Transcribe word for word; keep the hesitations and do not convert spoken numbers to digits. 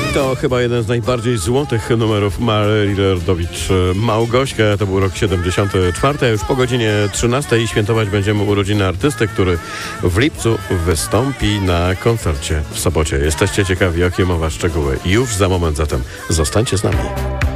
To chyba jeden z najbardziej złotych numerów Marii Lerdowicz-Małgośka. To był rok siedemdziesiąty czwarty, a już po godzinie trzynastej świętować będziemy urodziny artysty, który w lipcu wystąpi na koncercie w Sopocie. Jesteście ciekawi, jakie mowa szczegóły? Już za moment, zatem zostańcie z nami.